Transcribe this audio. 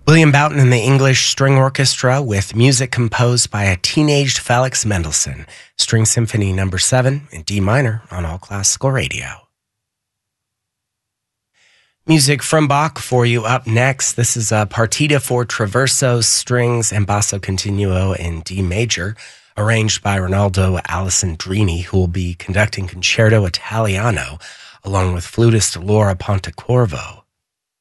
William Boughton and the English String Orchestra with music composed by a teenaged Felix Mendelssohn, String Symphony No. 7 in D minor on All Classical Radio. Music from Bach for you up next. This is a Partita for Traverso, Strings, and Basso Continuo in D major, arranged by Ronaldo Alessandrini, who will be conducting Concerto Italiano, along with flutist Laura Pontecorvo.